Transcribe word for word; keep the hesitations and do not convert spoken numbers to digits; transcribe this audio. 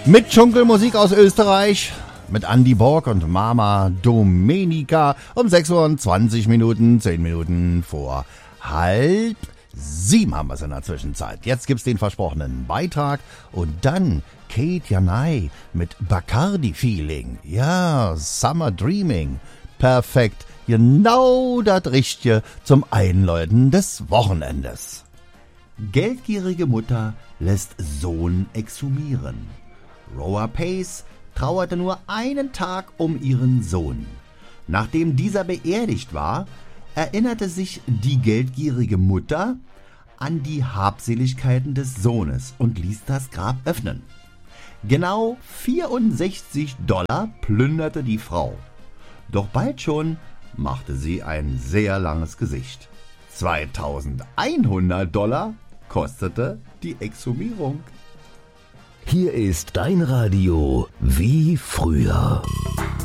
Mit Dschungelmusik aus Österreich, mit Andy Borg und Mama Domenica um sechs Uhr und zwanzig Minuten, zehn Minuten vor halb sieben haben wir es in der Zwischenzeit. Jetzt gibt's den versprochenen Beitrag und dann Kate Janai mit Bacardi Feeling. Ja, Summer Dreaming. Perfekt. Genau das Richtige zum Einläuten des Wochenendes. Geldgierige Mutter lässt Sohn exhumieren. Roa Pace trauerte nur einen Tag um ihren Sohn. Nachdem dieser beerdigt war, erinnerte sich die geldgierige Mutter an die Habseligkeiten des Sohnes und ließ das Grab öffnen. Genau vierundsechzig Dollar plünderte die Frau. Doch bald schon machte sie ein sehr langes Gesicht. zweitausendeinhundert Dollar kostete die Exhumierung. Hier ist dein Radio wie früher.